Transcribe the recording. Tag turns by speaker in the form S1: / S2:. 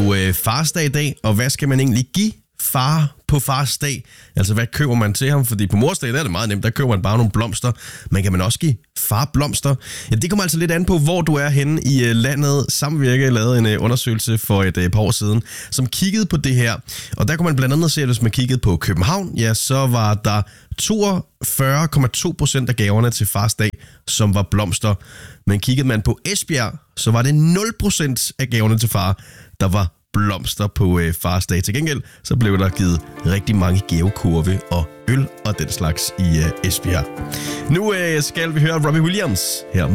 S1: jo farsdag i dag, og hvad skal man egentlig give far på fars dag? Altså, hvad køber man til ham? Fordi på mors dag, der er det meget nemt, der køber man bare nogle blomster. Men kan man også give far blomster? Ja, det kommer altså lidt an på, hvor du er henne i landet. Samvirke lavede en undersøgelse for et par år siden, som kiggede på det her. Og der kunne man blandt andet se, at hvis man kiggede på København, ja, så var der 42,2% af gaverne til fars dag, som var blomster. Men kiggede man på Esbjerg, så var det 0% af gaverne til far, der var blomster på fars dag. Til gengæld så blev der givet rigtig mange gavekurve og øl og den slags i Esbjerg. Nu skal vi høre Robbie Williams her